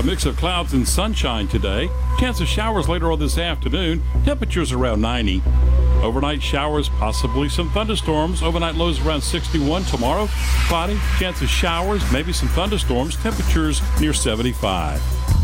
mix of clouds and sunshine today. Chance of showers later on this afternoon. Temperatures around 90. Overnight showers, possibly some thunderstorms. Overnight lows around 61 tomorrow. Friday, chance of showers, maybe some thunderstorms. Temperatures near 75.